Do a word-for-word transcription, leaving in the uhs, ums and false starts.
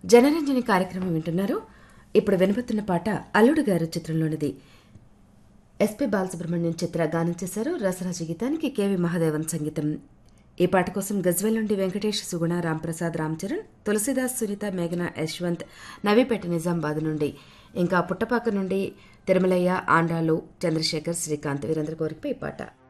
జనరంజని కార్యక్రమం వింటున్నారు. ఇప్పుడు వినబోతున్న పాట అల్లుడు గారు చిత్రంలోనిది. ఎస్పి బాలసుబ్రహ్మణ్యం చిత్ర గానం చేశారు. రసరాజ గీతానికి కేవి మహాదేవన్ సంగీతం. ఈ పాట కోసం గజ్వెల్ నుండి వెంకటేష్, సుగుణ, రాంప్రసాద్, రామ్ చరణ్, తులసిదాస్, సునీత, మేఘన, యశ్వంత్, నవీపేట నిజామాబాద్ నుండి, ఇంకా పుట్టపాక నుండి తిరుమలయ్య, ఆండాలు, చంద్రశేఖర్, శ్రీకాంత్ వీరందరి కోరికపై ఈ పాట.